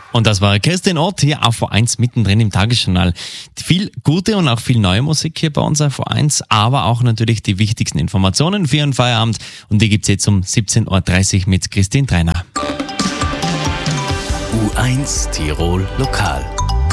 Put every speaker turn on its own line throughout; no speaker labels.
Und das war Kerstin Ott hier auf V1 mittendrin im Tagesjournal. Viel gute und auch viel neue Musik hier bei uns auf V1, aber auch natürlich die wichtigsten Informationen für Ihren Feierabend. Und die gibt's jetzt um 17.30 Uhr mit Christine Treiner.
U1 Tirol Lokal.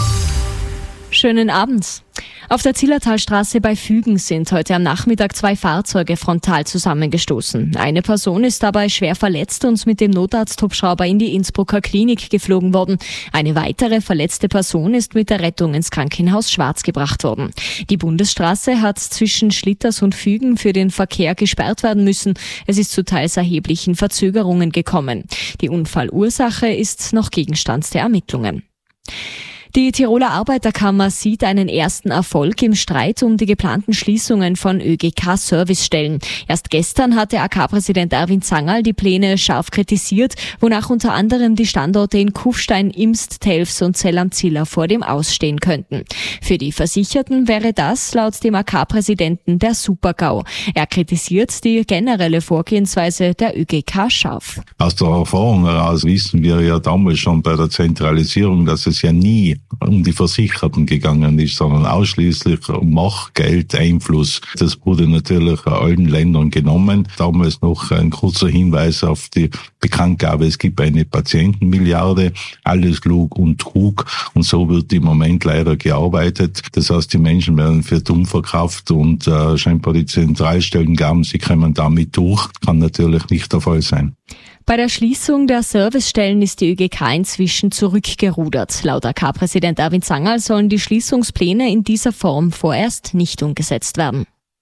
Schönen Abend. Auf der Zillertalstraße bei Fügen sind heute am Nachmittag 2 Fahrzeuge frontal zusammengestoßen. Eine Person ist dabei schwer verletzt und mit dem Notarzthubschrauber in die Innsbrucker Klinik geflogen worden. Eine weitere verletzte Person ist mit der Rettung ins Krankenhaus Schwarz gebracht worden. Die Bundesstraße hat zwischen Schlitters und Fügen für den Verkehr gesperrt werden müssen. Es ist zu teils erheblichen Verzögerungen gekommen. Die Unfallursache ist noch Gegenstand der Ermittlungen. Die Tiroler Arbeiterkammer sieht einen ersten Erfolg im Streit um die geplanten Schließungen von ÖGK-Servicestellen. Erst gestern hatte AK-Präsident Erwin Zangerl die Pläne scharf kritisiert, wonach unter anderem die Standorte in Kufstein, Imst, Telfs und Zell am Ziller vor dem Ausstehen könnten. Für die Versicherten wäre das laut dem AK-Präsidenten der Super-GAU. Er kritisiert die generelle Vorgehensweise der ÖGK scharf.
Aus der Erfahrung heraus wissen wir ja damals schon bei der Zentralisierung, dass es ja nie um die Versicherten gegangen ist, sondern ausschließlich um Macht, Geld, Einfluss. Das wurde natürlich allen Ländern genommen. Damals noch ein kurzer Hinweis auf die Bekanntgabe, es gibt eine Patientenmilliarde, alles Lug und Trug, und so wird im Moment leider gearbeitet. Das heißt, die Menschen werden für dumm verkauft und scheinbar die Zentralstellen glauben, sie kommen damit durch. Kann natürlich nicht der Fall sein.
Bei der Schließung der Servicestellen ist die ÖGK inzwischen zurückgerudert. Laut AK-Präsident Erwin Zangerl sollen die Schließungspläne in dieser Form vorerst nicht umgesetzt werden.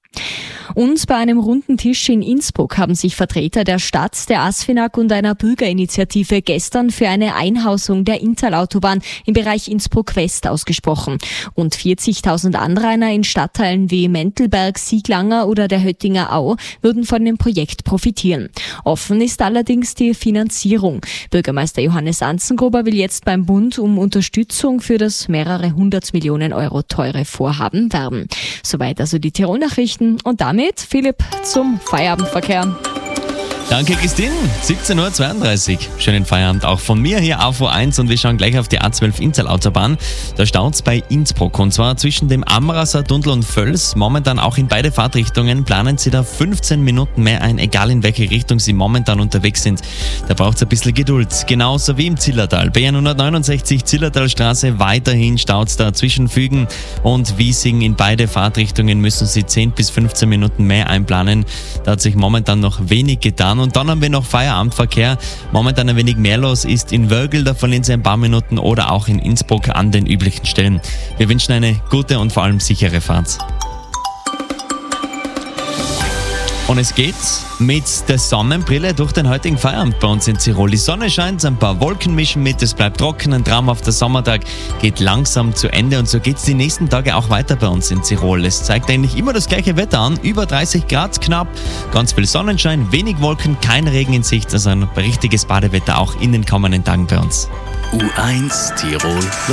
Und bei einem runden Tisch in Innsbruck haben sich Vertreter der Stadt, der ASFINAG und einer Bürgerinitiative gestern für eine Einhausung der Inntalautobahn im Bereich Innsbruck-West ausgesprochen. Rund 40.000 Anrainer in Stadtteilen wie Mentelberg, Sieglanger oder der Höttinger Au würden von dem Projekt profitieren. Offen ist allerdings die Finanzierung. Bürgermeister Johannes Anzengruber will jetzt beim Bund um Unterstützung für das mehrere 100 Millionen Euro teure Vorhaben werben. Soweit also die Tirol-Nachrichten und damit Philipp zum Feierabendverkehr.
Danke, Christine. 17.32 Uhr. Schönen Feierabend auch von mir hier auf V1 und wir schauen gleich auf die A12 Inntalautobahn. Da staut's bei Innsbruck und zwar zwischen dem Amraser Tunnel und Völs. Momentan auch in beide Fahrtrichtungen planen Sie da 15 Minuten mehr ein, egal in welche Richtung Sie momentan unterwegs sind. Da braucht's ein bisschen Geduld. Genauso wie im Zillertal. BR 169 Zillertalstraße, weiterhin staut's da zwischen Fügen und Wiesing. In beide Fahrtrichtungen müssen Sie 10 bis 15 Minuten mehr einplanen. Da hat sich momentan noch wenig getan. Und dann haben wir noch Feierabendverkehr. Momentan ein wenig mehr los ist in Wörgl, da verlieren Sie ein paar Minuten, oder auch in Innsbruck an den üblichen Stellen. Wir wünschen eine gute und vor allem sichere Fahrt. Und es geht mit der Sonnenbrille durch den heutigen Feierabend bei uns in Tirol. Die Sonne scheint, ein paar Wolken mischen mit, es bleibt trocken, ein traumhafter Sommertag geht langsam zu Ende und so geht es die nächsten Tage auch weiter bei uns in Tirol. Es zeigt eigentlich immer das gleiche Wetter an, über 30 Grad knapp, ganz viel Sonnenschein, wenig Wolken, kein Regen in Sicht, also ein richtiges Badewetter auch in den kommenden Tagen bei uns.
U1 Tirol